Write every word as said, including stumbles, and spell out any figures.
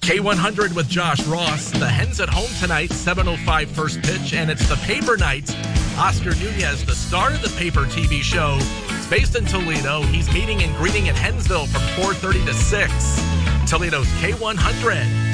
K one hundred with Josh Ross. The Hens at home tonight, seven oh five first pitch, and it's the Paper Night. Oscar Nunez, the star of the Paper T V show. It's based in Toledo. He's meeting and greeting at Hensville from four thirty to six. Toledo's K one hundred.